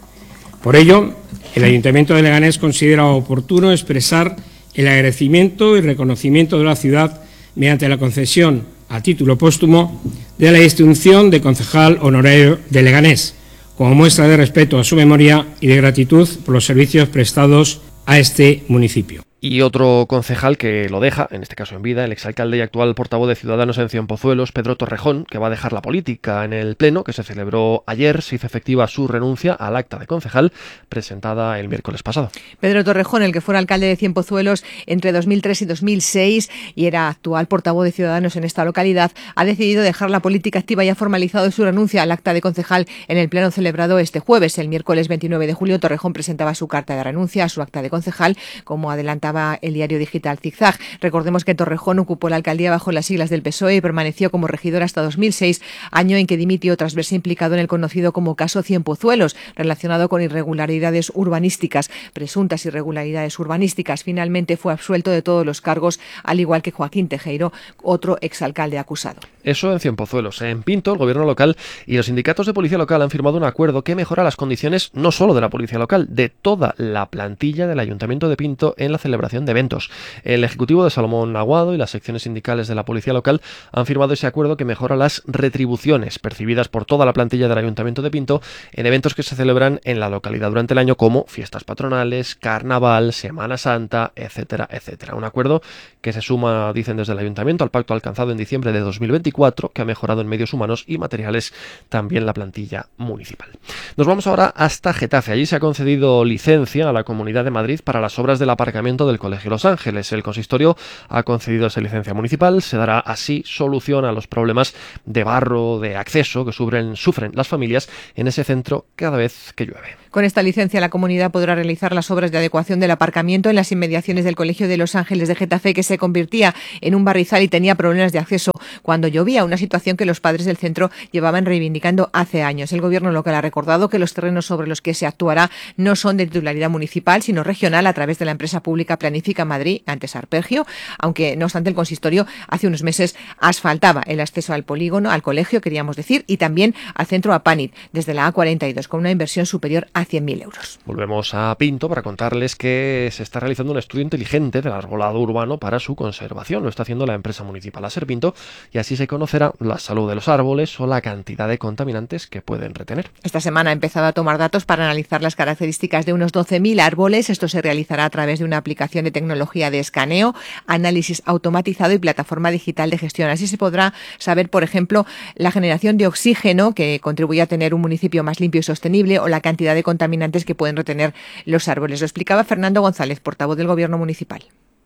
Por ello, el Ayuntamiento de Leganés considera oportuno expresar el agradecimiento y reconocimiento de la ciudad mediante la concesión a título póstumo de la distinción de concejal honorario de Leganés, como muestra de respeto a su memoria y de gratitud por los servicios prestados a este municipio. Y otro concejal que lo deja, en este caso en vida, el exalcalde y actual portavoz de Ciudadanos en Cienpozuelos, Pedro Torrejón, que va a dejar la política. En el Pleno, que se celebró ayer, se hizo efectiva su renuncia al acta de concejal presentada el miércoles pasado. Pedro Torrejón, el que fuera alcalde de Cienpozuelos entre 2003 y 2006 y era actual portavoz de Ciudadanos en esta localidad, ha decidido dejar la política activa y ha formalizado su renuncia al acta de concejal en el Pleno celebrado este jueves. El miércoles 29 de julio, Torrejón presentaba su carta de renuncia a su acta de concejal, como adelantaba el diario digital Zigzag. Recordemos que Torrejón ocupó la alcaldía bajo las siglas del PSOE y permaneció como regidor hasta 2006, año en que dimitió tras verse implicado en el conocido como caso Cienpozuelos, relacionado con irregularidades urbanísticas, presuntas irregularidades urbanísticas. Finalmente fue absuelto de todos los cargos, al igual que Joaquín Tejero, otro exalcalde acusado. Eso en Cienpozuelos. En Pinto, el gobierno local y los sindicatos de policía local han firmado un acuerdo que mejora las condiciones no solo de la policía local, de toda la plantilla del Ayuntamiento de Pinto en la celebración de eventos. El ejecutivo de Salomón Aguado y las secciones sindicales de la policía local han firmado ese acuerdo que mejora las retribuciones percibidas por toda la plantilla del Ayuntamiento de Pinto en eventos que se celebran en la localidad durante el año, como fiestas patronales, carnaval, Semana Santa, etcétera, etcétera. Un acuerdo que se suma, dicen desde el Ayuntamiento, al pacto alcanzado en diciembre de 2024, que ha mejorado en medios humanos y materiales también la plantilla municipal. Nos vamos ahora hasta Getafe. Allí se ha concedido licencia a la Comunidad de Madrid para las obras del aparcamiento del Colegio Los Ángeles. El consistorio ha concedido esa licencia municipal. Se dará así solución a los problemas de barro, de acceso que sufren las familias en ese centro cada vez que llueve. Con esta licencia, la comunidad podrá realizar las obras de adecuación del aparcamiento en las inmediaciones del Colegio de Los Ángeles de Getafe, que se convertía en un barrizal y tenía problemas de acceso cuando llovía, una situación que los padres del centro llevaban reivindicando hace años. El gobierno local ha recordado que los terrenos sobre los que se actuará no son de titularidad municipal, sino regional, a través de la empresa pública Planifica Madrid, antes Arpegio, aunque no obstante el consistorio hace unos meses asfaltaba el acceso al polígono, al colegio, queríamos decir, y también al centro Apanit, desde la A42, con una inversión superior a 100.000 euros. Volvemos a Pinto para contarles que se está realizando un estudio inteligente del arbolado urbano para su conservación. Lo está haciendo la empresa municipal Aser Pinto, y así se conocerá la salud de los árboles o la cantidad de contaminantes que pueden retener. Esta semana ha empezado a tomar datos para analizar las características de unos 12.000 árboles. Esto se realizará a través de una aplicación de tecnología de escaneo, análisis automatizado y plataforma digital de gestión. Así se podrá saber, por ejemplo, la generación de oxígeno que contribuye a tener un municipio más limpio y sostenible, o la cantidad de contaminantes que pueden retener los árboles. Lo explicaba Fernando González, portavoz del Gobierno municipal.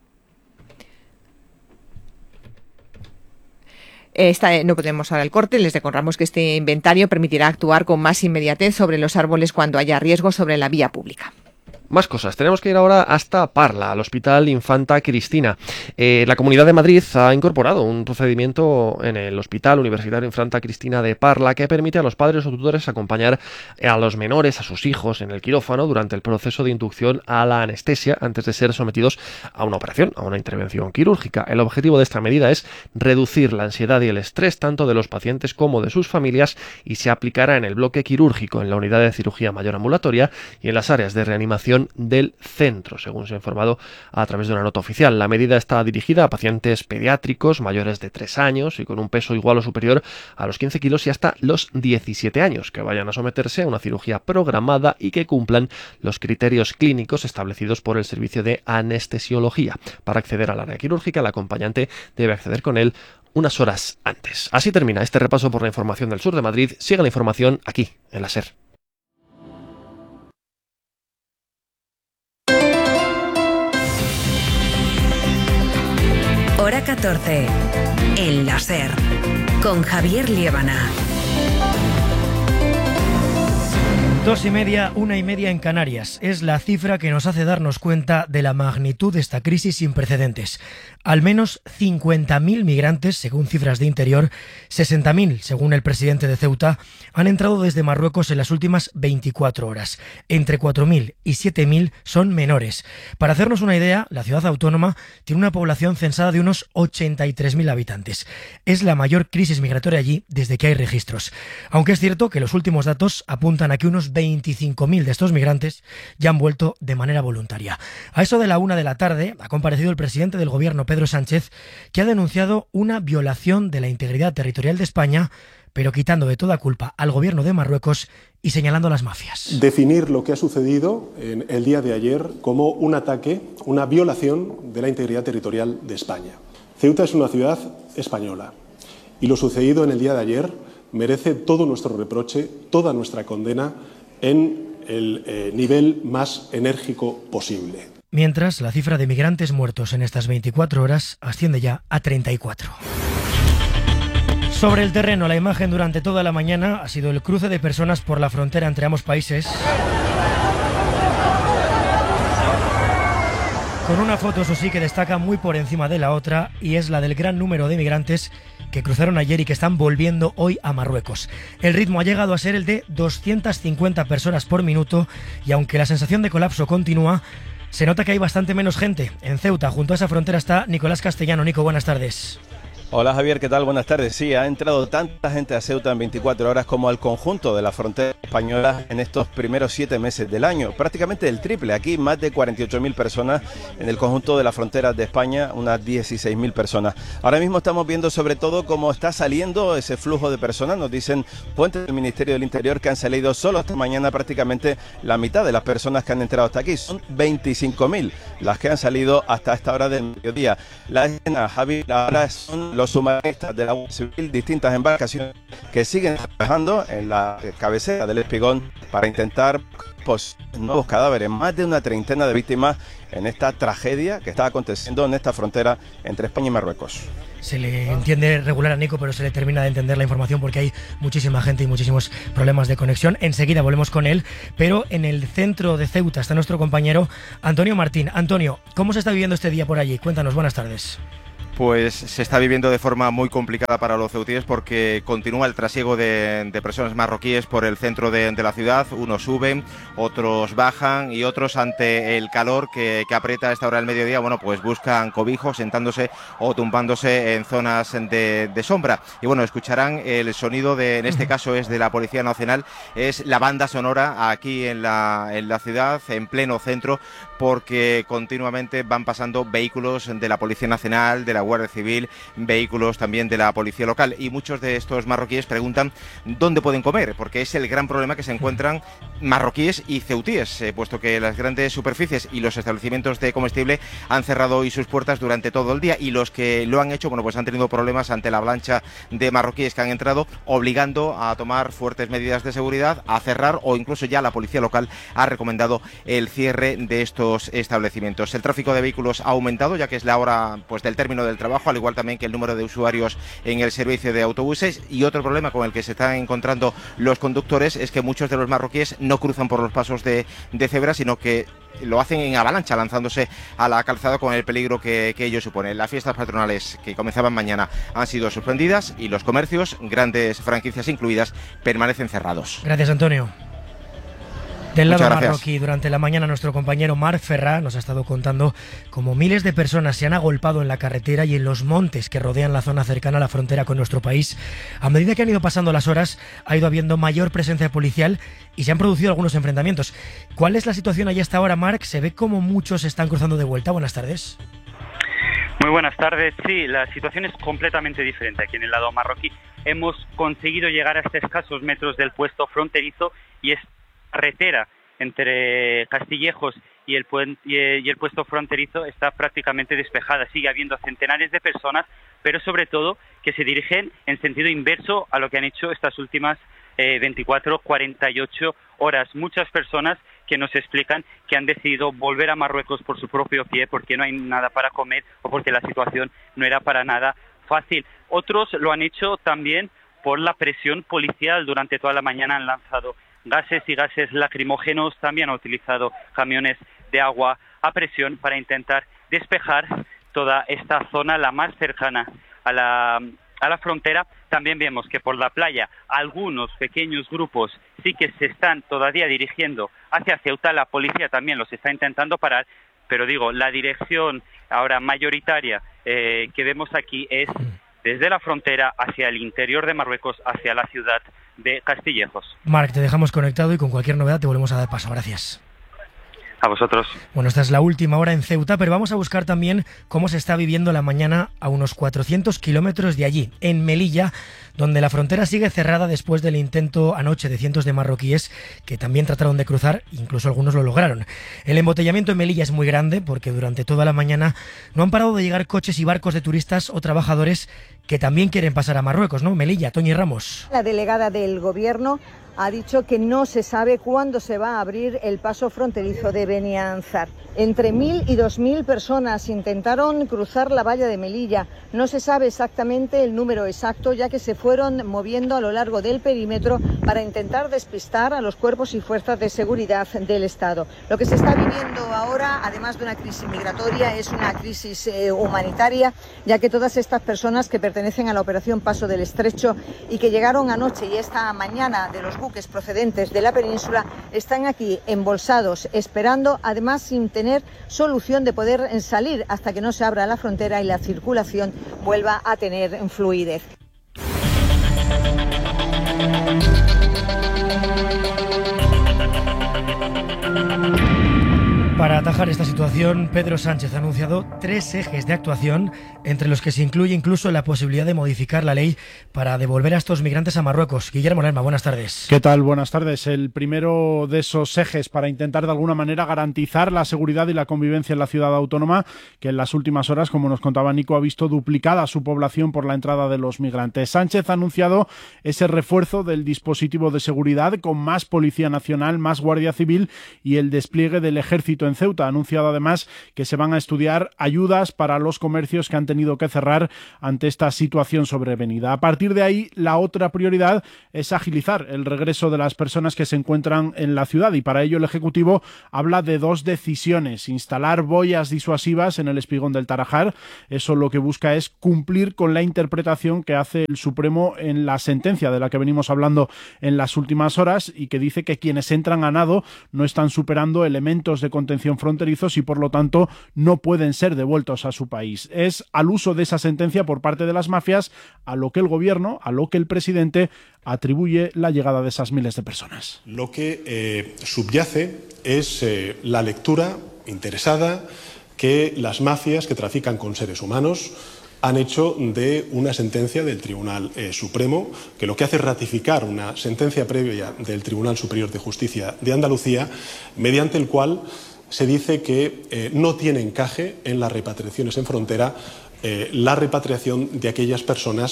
No podemos ahora el corte. Les recordamos que este inventario permitirá actuar con más inmediatez sobre los árboles cuando haya riesgo sobre la vía pública. Más cosas. Tenemos que ir ahora hasta Parla, al Hospital Infanta Cristina. La Comunidad de Madrid ha incorporado un procedimiento en el Hospital Universitario Infanta Cristina de Parla que permite a los padres o tutores acompañar a los menores, a sus hijos, en el quirófano durante el proceso de inducción a la anestesia antes de ser sometidos a una operación, a una intervención quirúrgica. El objetivo de esta medida es reducir la ansiedad y el estrés tanto de los pacientes como de sus familias y se aplicará en el bloque quirúrgico, en la unidad de cirugía mayor ambulatoria y en las áreas de reanimación del centro, según se ha informado a través de una nota oficial. La medida está dirigida a pacientes pediátricos mayores de 3 años y con un peso igual o superior a los 15 kilos y hasta los 17 años, que vayan a someterse a una cirugía programada y que cumplan los criterios clínicos establecidos por el servicio de anestesiología. Para acceder al área quirúrgica, el acompañante debe acceder con él unas horas antes. Así termina este repaso por la información del sur de Madrid. Sigue la información aquí, en la SER. Hora 14, en la SER, con Javier Liébana. 2:30, 1:30 en Canarias. Es la cifra que nos hace darnos cuenta de la magnitud de esta crisis sin precedentes. Al menos 50.000 migrantes, según cifras de Interior, 60.000, según el presidente de Ceuta, han entrado desde Marruecos en las últimas 24 horas. Entre 4.000 y 7.000 son menores. Para hacernos una idea, la ciudad autónoma tiene una población censada de unos 83.000 habitantes. Es la mayor crisis migratoria allí desde que hay registros. Aunque es cierto que los últimos datos apuntan a que unos 25.000 de estos migrantes ya han vuelto de manera voluntaria. A eso de la 1 de la tarde ha comparecido el presidente del gobierno, Pedro Sánchez, que ha denunciado una violación de la integridad territorial de España, pero quitando de toda culpa al gobierno de Marruecos y señalando a las mafias. Definir lo que ha sucedido en el día de ayer como un ataque, una violación de la integridad territorial de España. Ceuta es una ciudad española y lo sucedido en el día de ayer merece todo nuestro reproche, toda nuestra condena en el nivel más enérgico posible. Mientras, la cifra de migrantes muertos en estas 24 horas asciende ya a 34. Sobre el terreno, la imagen durante toda la mañana ha sido el cruce de personas por la frontera entre ambos países, con una foto, eso sí, que destaca muy por encima de la otra, y es la del gran número de migrantes que cruzaron ayer y que están volviendo hoy a Marruecos. El ritmo ha llegado a ser el de 250 personas por minuto y aunque la sensación de colapso continúa, se nota que hay bastante menos gente. En Ceuta, junto a esa frontera, está Nicolás Castellano. Nico, buenas tardes. Hola Javier, ¿qué tal? Buenas tardes. Sí, ha entrado tanta gente a Ceuta en 24 horas como al conjunto de la frontera española en estos primeros 7 meses del año. Prácticamente el triple. Aquí más de 48.000 personas en el conjunto de la frontera de España, unas 16.000 personas. Ahora mismo estamos viendo sobre todo cómo está saliendo ese flujo de personas. Nos dicen fuentes del Ministerio del Interior que han salido solo esta mañana prácticamente la mitad de las personas que han entrado hasta aquí. Son 25.000 las que han salido hasta esta hora del mediodía. La escena, Javier, ahora son los sumaristas de la Guardia Civil, distintas embarcaciones que siguen trabajando en la cabecera del Espigón para intentar nuevos cadáveres, más de una treintena de víctimas en esta tragedia que está aconteciendo en esta frontera entre España y Marruecos. Se le entiende regular a Nico, pero se le termina de entender la información porque hay muchísima gente y muchísimos problemas de conexión. Enseguida volvemos con él, pero en el centro de Ceuta está nuestro compañero Antonio Martín. Antonio, ¿cómo se está viviendo este día por allí? Cuéntanos, buenas tardes. Pues se está viviendo de forma muy complicada para los ceutíes porque continúa el trasiego de personas marroquíes por el centro de la ciudad. Unos suben, otros bajan y otros, ante el calor que aprieta a esta hora del mediodía, bueno, pues buscan cobijo sentándose o tumbándose en zonas de sombra. Y bueno, escucharán el sonido en este caso es de la Policía Nacional, es la banda sonora aquí en la ciudad, en pleno centro, porque continuamente van pasando vehículos de la Policía Nacional, de la Guardia Civil, vehículos también de la policía local, y muchos de estos marroquíes preguntan dónde pueden comer, porque es el gran problema que se encuentran marroquíes y ceutíes, puesto que las grandes superficies y los establecimientos de comestible han cerrado hoy sus puertas durante todo el día, y los que lo han hecho, bueno, pues han tenido problemas ante la avalancha de marroquíes que han entrado, obligando a tomar fuertes medidas de seguridad, a cerrar, o incluso ya la policía local ha recomendado el cierre de estos establecimientos. El tráfico de vehículos ha aumentado, ya que es la hora pues del término del del trabajo, al igual también que el número de usuarios en el servicio de autobuses. Y otro problema con el que se están encontrando los conductores es que muchos de los marroquíes no cruzan por los pasos de cebra, sino que lo hacen en avalancha, lanzándose a la calzada con el peligro que ello supone. Las fiestas patronales que comenzaban mañana han sido suspendidas y los comercios, grandes franquicias incluidas, permanecen cerrados. Gracias, Antonio. Del lado marroquí, durante la mañana nuestro compañero Marc Ferrá nos ha estado contando cómo miles de personas se han agolpado en la carretera y en los montes que rodean la zona cercana a la frontera con nuestro país. A medida que han ido pasando las horas, ha ido habiendo mayor presencia policial y se han producido algunos enfrentamientos. ¿Cuál es la situación allí hasta ahora, Marc? ¿Se ve como muchos se están cruzando de vuelta? Buenas tardes. Muy buenas tardes. Sí, la situación es completamente diferente aquí en el lado marroquí. Hemos conseguido llegar hasta escasos metros del puesto fronterizo y es carretera entre Castillejos y el puesto fronterizo está prácticamente despejada. Sigue habiendo centenares de personas, pero sobre todo que se dirigen en sentido inverso a lo que han hecho estas últimas 48 horas. Muchas personas que nos explican que han decidido volver a Marruecos por su propio pie porque no hay nada para comer o porque la situación no era para nada fácil. Otros lo han hecho también por la presión policial. Durante toda la mañana han lanzado gases y gases lacrimógenos, también ha utilizado camiones de agua a presión para intentar despejar toda esta zona, la más cercana a la frontera. También vemos que por la playa algunos pequeños grupos sí que se están todavía dirigiendo hacia Ceuta. La policía también los está intentando parar, pero digo, la dirección ahora mayoritaria que vemos aquí es desde la frontera hacia el interior de Marruecos, hacia la ciudad de Castillejos. Marc, te dejamos conectado y con cualquier novedad te volvemos a dar paso. Gracias. A vosotros. Bueno, esta es la última hora en Ceuta, pero vamos a buscar también cómo se está viviendo la mañana a unos 400 kilómetros de allí, en Melilla, donde la frontera sigue cerrada después del intento anoche de cientos de marroquíes que también trataron de cruzar, incluso algunos lo lograron. El embotellamiento en Melilla es muy grande porque durante toda la mañana no han parado de llegar coches y barcos de turistas o trabajadores que también quieren pasar a Marruecos, ¿no? Melilla, Toñi Ramos. La delegada del Gobierno ha dicho que no se sabe cuándo se va a abrir el paso fronterizo de Beni Ansar. Entre 1.000 y 2.000 personas intentaron cruzar la valla de Melilla. No se sabe exactamente el número exacto, ya que se fueron moviendo a lo largo del perímetro para intentar despistar a los cuerpos y fuerzas de seguridad del Estado. Lo que se está viviendo ahora, además de una crisis migratoria, es una crisis humanitaria, ya que todas estas personas que pertenecen a la operación Paso del Estrecho y que llegaron anoche y esta mañana de los buques procedentes de la península están aquí embolsados, esperando, además sin tener solución de poder salir hasta que no se abra la frontera y la circulación vuelva a tener fluidez. Para atajar esta situación, Pedro Sánchez ha anunciado 3 ejes de actuación, entre los que se incluye incluso la posibilidad de modificar la ley para devolver a estos migrantes a Marruecos. Guillermo Lerma, buenas tardes. ¿Qué tal? Buenas tardes. El primero de esos ejes para intentar de alguna manera garantizar la seguridad y la convivencia en la ciudad autónoma, que en las últimas horas, como nos contaba Nico, ha visto duplicada su población por la entrada de los migrantes. Sánchez ha anunciado ese refuerzo del dispositivo de seguridad con más Policía Nacional, más Guardia Civil y el despliegue del Ejército en Ceuta. Ha anunciado además que se van a estudiar ayudas para los comercios que han tenido que cerrar ante esta situación sobrevenida. A partir de ahí, la otra prioridad es agilizar el regreso de las personas que se encuentran en la ciudad y para ello el Ejecutivo habla de 2 decisiones: instalar boyas disuasivas en el espigón del Tarajal. Eso lo que busca es cumplir con la interpretación que hace el Supremo en la sentencia de la que venimos hablando en las últimas horas y que dice que quienes entran a nado no están superando elementos de contención fronterizos y por lo tanto no pueden ser devueltos a su país. Es al uso de esa sentencia por parte de las mafias a lo que el gobierno, a lo que el presidente atribuye la llegada de esas miles de personas. Lo que subyace es la lectura interesada que las mafias que trafican con seres humanos han hecho de una sentencia del Tribunal Supremo, que lo que hace es ratificar una sentencia previa del Tribunal Superior de Justicia de Andalucía, mediante el cual se dice que no tiene encaje en las repatriaciones en frontera la repatriación de aquellas personas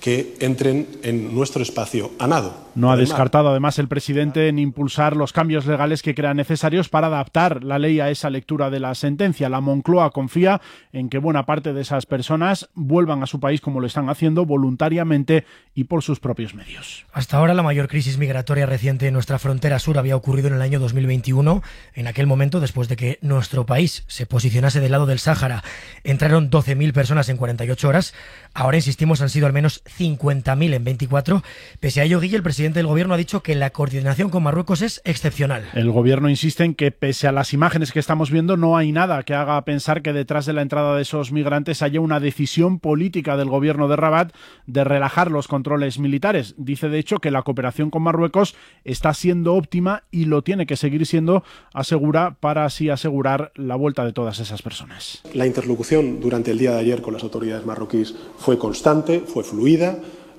que entren en nuestro espacio a nado. No ha descartado además el presidente en impulsar los cambios legales que crea necesarios para adaptar la ley a esa lectura de la sentencia. La Moncloa confía en que buena parte de esas personas vuelvan a su país como lo están haciendo voluntariamente y por sus propios medios. Hasta ahora la mayor crisis migratoria reciente en nuestra frontera sur había ocurrido en el año 2021. En aquel momento, después de que nuestro país se posicionase del lado del Sáhara, entraron 12.000 personas en 48 horas. Ahora, insistimos, han sido al menos 50.000 en 24. Pese a ello, Guille, el presidente del Gobierno ha dicho que la coordinación con Marruecos es excepcional. El Gobierno insiste en que, pese a las imágenes que estamos viendo, no hay nada que haga pensar que detrás de la entrada de esos migrantes haya una decisión política del Gobierno de Rabat de relajar los controles militares. Dice, de hecho, que la cooperación con Marruecos está siendo óptima y lo tiene que seguir siendo, asegura, para así asegurar la vuelta de todas esas personas. La interlocución durante el día de ayer con las autoridades marroquíes fue constante, fue fluida,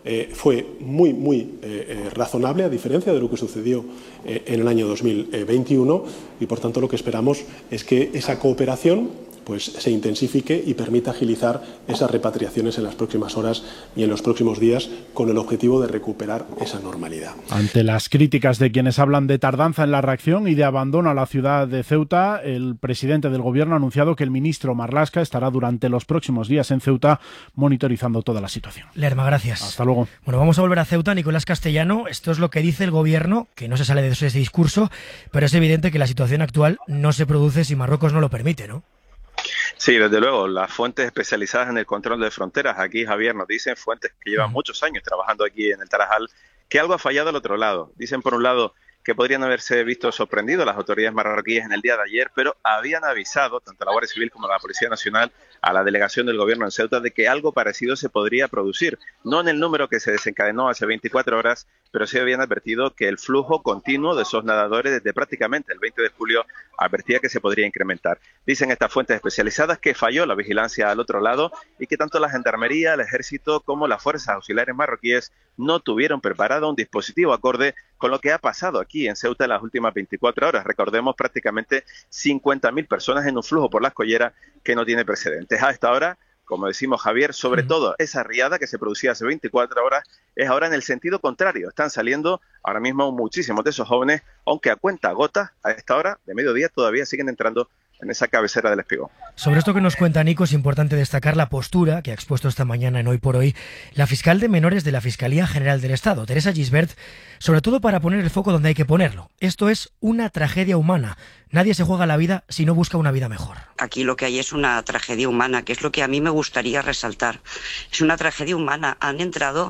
fue muy razonable, a diferencia de lo que sucedió en el año 2021, y por tanto lo que esperamos es que esa cooperación pues se intensifique y permita agilizar esas repatriaciones en las próximas horas y en los próximos días, con el objetivo de recuperar esa normalidad. Ante las críticas de quienes hablan de tardanza en la reacción y de abandono a la ciudad de Ceuta, el presidente del Gobierno ha anunciado que el ministro Marlaska estará durante los próximos días en Ceuta monitorizando toda la situación. Lerma, gracias. Hasta luego. Bueno, vamos a volver a Ceuta. Nicolás Castellano, esto es lo que dice el Gobierno, que no se sale de ese discurso, pero es evidente que la situación actual no se produce si Marruecos no lo permite, ¿no? Sí, desde luego, las fuentes especializadas en el control de fronteras, aquí Javier nos dicen, fuentes que llevan muchos años trabajando aquí en el Tarajal, que algo ha fallado al otro lado. Dicen por un lado que podrían haberse visto sorprendidos las autoridades marroquíes en el día de ayer, pero habían avisado, tanto la Guardia Civil como la Policía Nacional, a la delegación del Gobierno en Ceuta de que algo parecido se podría producir. No en el número que se desencadenó hace 24 horas, pero sí habían advertido que el flujo continuo de esos nadadores desde prácticamente el 20 de julio advertía que se podría incrementar. Dicen estas fuentes especializadas que falló la vigilancia al otro lado y que tanto la Gendarmería, el Ejército como las fuerzas auxiliares marroquíes no tuvieron preparado un dispositivo acorde con lo que ha pasado aquí en Ceuta en las últimas 24 horas. Recordemos, prácticamente 50.000 personas en un flujo por las colleras que no tiene precedentes. A esta hora, como decimos Javier, sobre todo esa riada que se producía hace 24 horas es ahora en el sentido contrario. Están saliendo ahora mismo muchísimos de esos jóvenes, aunque a cuentagotas, a esta hora de mediodía todavía siguen entrando en esa cabecera del Espigón. Sobre esto que nos cuenta Nico, es importante destacar la postura que ha expuesto esta mañana en Hoy por Hoy la fiscal de menores de la Fiscalía General del Estado, Teresa Gisbert, sobre todo para poner el foco donde hay que ponerlo. Esto es una tragedia humana. Nadie se juega la vida si no busca una vida mejor. Aquí lo que hay es una tragedia humana, que es lo que a mí me gustaría resaltar. Es una tragedia humana. Han entrado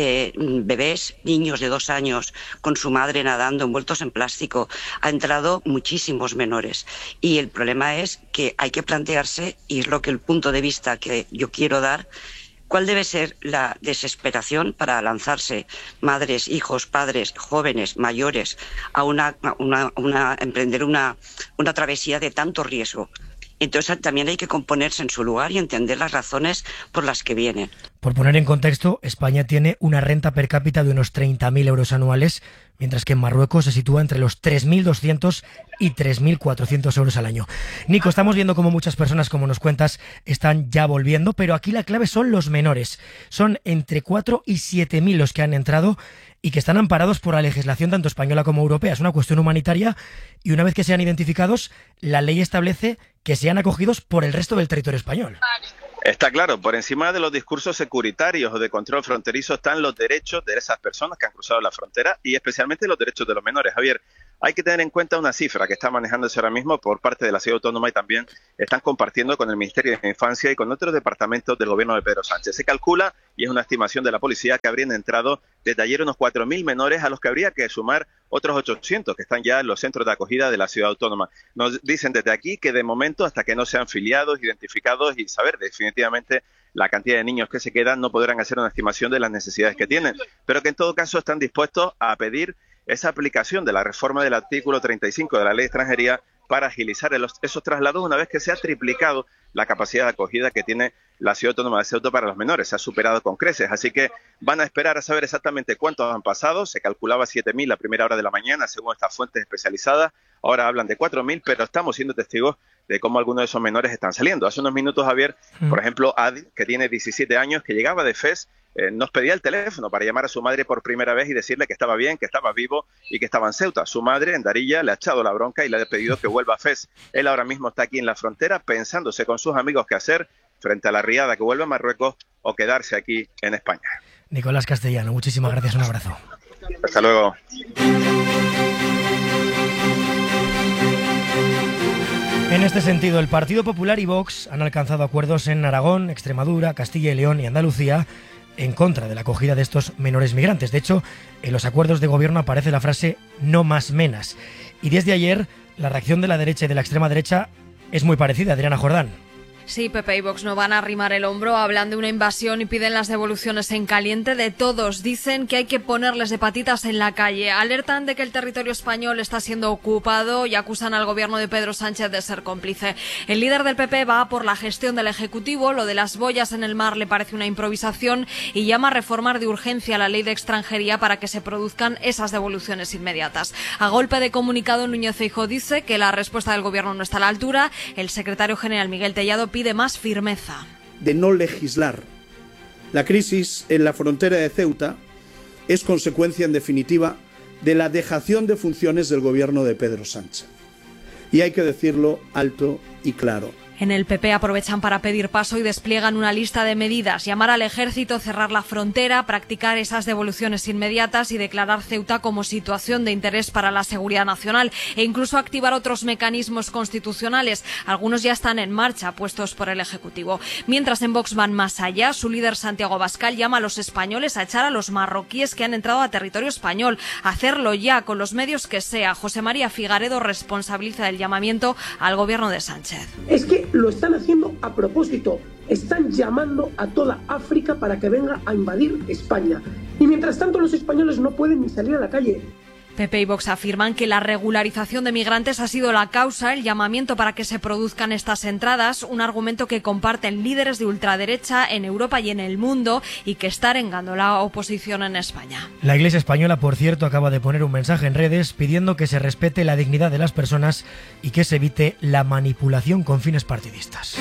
bebés, niños de 2 años, con su madre nadando, envueltos en plástico. Ha entrado muchísimos menores. Y el problema es que hay que plantearse, y es lo que el punto de vista que yo quiero dar, ¿cuál debe ser la desesperación para lanzarse madres, hijos, padres, jóvenes, mayores a emprender una travesía de tanto riesgo? Entonces también hay que componerse en su lugar y entender las razones por las que vienen. Por poner en contexto, España tiene una renta per cápita de unos 30.000 euros anuales, mientras que en Marruecos se sitúa entre los 3.200 y 3.400 euros al año. Nico, estamos viendo cómo muchas personas, como nos cuentas, están ya volviendo, pero aquí la clave son los menores. Son entre 4 y 7.000 los que han entrado y que están amparados por la legislación tanto española como europea. Es una cuestión humanitaria y una vez que sean identificados, la ley establece que sean acogidos por el resto del territorio español. Está claro, por encima de los discursos securitarios o de control fronterizo están los derechos de esas personas que han cruzado la frontera y especialmente los derechos de los menores. Javier, hay que tener en cuenta una cifra que está manejándose ahora mismo por parte de la Ciudad Autónoma y también están compartiendo con el Ministerio de Infancia y con otros departamentos del gobierno de Pedro Sánchez. Se calcula, y es una estimación de la policía, que habrían entrado desde ayer unos 4.000 menores a los que habría que sumar otros 800 que están ya en los centros de acogida de la Ciudad Autónoma. Nos dicen desde aquí que de momento, hasta que no sean filiados, identificados y saber definitivamente la cantidad de niños que se quedan, no podrán hacer una estimación de las necesidades que tienen, pero que en todo caso están dispuestos a pedir esa aplicación de la reforma del artículo 35 de la Ley de Extranjería para agilizar esos traslados una vez que se ha triplicado la capacidad de acogida que tiene la Ciudad Autónoma de Ceuta para los menores. Se ha superado con creces, así que van a esperar a saber exactamente cuántos han pasado. Se calculaba 7.000 a primera hora de la mañana, según estas fuentes especializadas. Ahora hablan de 4.000, pero estamos siendo testigos de cómo algunos de esos menores están saliendo. Hace unos minutos, Javier, por ejemplo, Adi, que tiene 17 años, que llegaba de Fez, nos pedía el teléfono para llamar a su madre por primera vez y decirle que estaba bien, que estaba vivo y que estaba en Ceuta. Su madre, en Darilla, le ha echado la bronca y le ha pedido que vuelva a Fez. Él ahora mismo está aquí en la frontera pensándose con sus amigos qué hacer frente a la riada, que vuelva a Marruecos o quedarse aquí en España. Nicolás Castellano, muchísimas gracias, un abrazo. Hasta luego. En este sentido, el Partido Popular y Vox han alcanzado acuerdos en Aragón, Extremadura, Castilla y León y Andalucía en contra de la acogida de estos menores migrantes. De hecho, en los acuerdos de gobierno aparece la frase «no más menas». Y desde ayer, la reacción de la derecha y de la extrema derecha es muy parecida. Adriana Jordán. Sí, PP y Vox no van a arrimar el hombro, hablan de una invasión y piden las devoluciones en caliente de todos. Dicen que hay que ponerles de patitas en la calle. Alertan de que el territorio español está siendo ocupado y acusan al gobierno de Pedro Sánchez de ser cómplice. El líder del PP va por la gestión del Ejecutivo, lo de las boyas en el mar le parece una improvisación y llama a reformar de urgencia la ley de extranjería para que se produzcan esas devoluciones inmediatas. A golpe de comunicado, Núñez Feijóo dice que la respuesta del gobierno no está a la altura. El secretario general Miguel Tellado pide más firmeza. De no legislar. La crisis en la frontera de Ceuta es consecuencia, en definitiva, de la dejación de funciones del gobierno de Pedro Sánchez. Y hay que decirlo alto y claro. En el PP aprovechan para pedir paso y despliegan una lista de medidas, llamar al ejército, cerrar la frontera, practicar esas devoluciones inmediatas y declarar Ceuta como situación de interés para la seguridad nacional e incluso activar otros mecanismos constitucionales. Algunos ya están en marcha, puestos por el Ejecutivo. Mientras en Vox van más allá, su líder Santiago Abascal llama a los españoles a echar a los marroquíes que han entrado a territorio español, hacerlo ya con los medios que sea. José María Figaredo responsabiliza del llamamiento al gobierno de Sánchez. Es que lo están haciendo a propósito. Están llamando a toda África para que venga a invadir España. Y mientras tanto los españoles no pueden ni salir a la calle. PP y Vox afirman que la regularización de migrantes ha sido la causa, el llamamiento para que se produzcan estas entradas, un argumento que comparten líderes de ultraderecha en Europa y en el mundo y que está arengando la oposición en España. La Iglesia española, por cierto, acaba de poner un mensaje en redes pidiendo que se respete la dignidad de las personas y que se evite la manipulación con fines partidistas.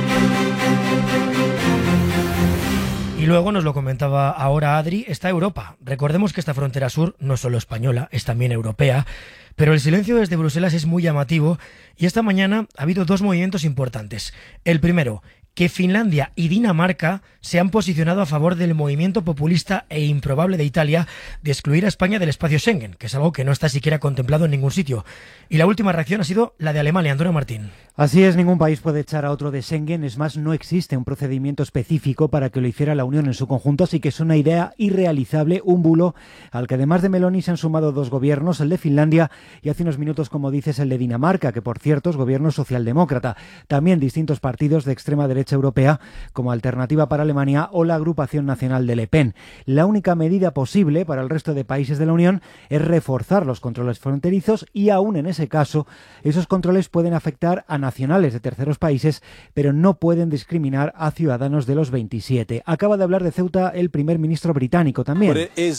Y luego nos lo comentaba ahora Adri, está Europa. Recordemos que esta frontera sur no es solo española, es también europea, pero el silencio desde Bruselas es muy llamativo y esta mañana ha habido dos movimientos importantes. El primero, que Finlandia y Dinamarca se han posicionado a favor del movimiento populista e improbable de Italia de excluir a España del espacio Schengen, que es algo que no está siquiera contemplado en ningún sitio. Y la última reacción ha sido la de Alemania. Antonio Martín. Así es, ningún país puede echar a otro de Schengen, es más, no existe un procedimiento específico para que lo hiciera la Unión en su conjunto, así que es una idea irrealizable, un bulo al que además de Meloni se han sumado dos gobiernos, el de Finlandia y hace unos minutos, como dices, el de Dinamarca, que por cierto es gobierno socialdemócrata. También distintos partidos de extrema derecha europea, como Alternativa para Alemania o la Agrupación Nacional de Le Pen. La única medida posible para el resto de países de la Unión es reforzar los controles fronterizos y aún en ese caso, esos controles pueden afectar a nacionales de terceros países, pero no pueden discriminar a ciudadanos de los 27. Acaba de hablar de Ceuta el primer ministro británico también.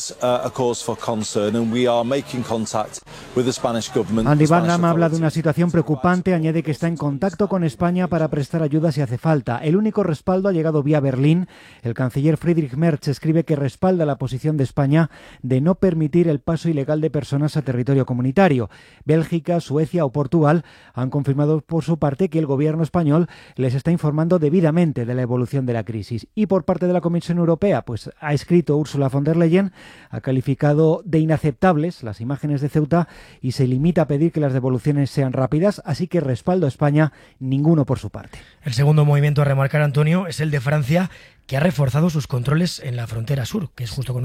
Andy Burnham habla de una situación preocupante, añade que está en contacto con España para prestar ayuda si hace falta. El único respaldo ha llegado vía Berlín. El canciller Friedrich Merz escribe que respalda la posición de España de no permitir el paso ilegal de personas a territorio comunitario. Bélgica, Suecia o Portugal han confirmado por su parte que el gobierno español les está informando debidamente de la evolución de la crisis. Y por parte de la Comisión Europea, pues ha escrito Ursula von der Leyen, ha calificado de inaceptables las imágenes de Ceuta y se limita a pedir que las devoluciones sean rápidas, así que respaldo a España, ninguno por su parte. El segundo movimiento a remarcar, Antonio, es el de Francia, que ha reforzado sus controles en la frontera sur, que es justo con